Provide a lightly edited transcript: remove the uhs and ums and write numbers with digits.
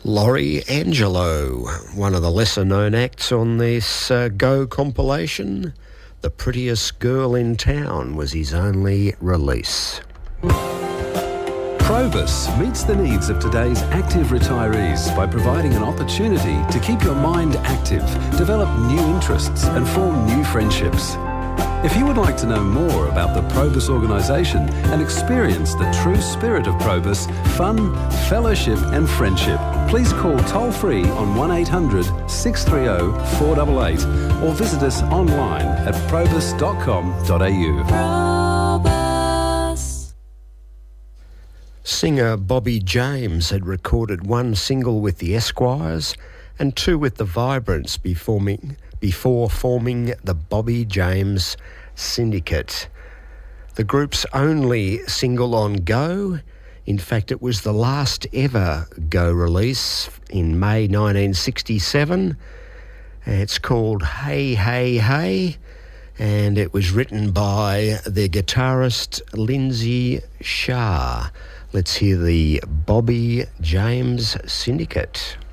Laurie Angelo, one of the lesser-known acts on this Go compilation. The Prettiest Girl in Town was his only release. Probus meets the needs of today's active retirees by providing an opportunity to keep your mind active, develop new interests and form new friendships. If you would like to know more about the Probus organisation and experience the true spirit of Probus, fun, fellowship and friendship, please call toll-free on 1800 630 488 or visit us online at probus.com.au. Probus. Singer Bobby James had recorded one single with the Esquires and two with the Vibrants before forming the Bobby James Syndicate. The group's only single on Go, in fact it was the last ever Go release in May 1967. It's called Hey Hey Hey, and it was written by the guitarist Lindsay Shah. Let's hear the Bobby James Syndicate.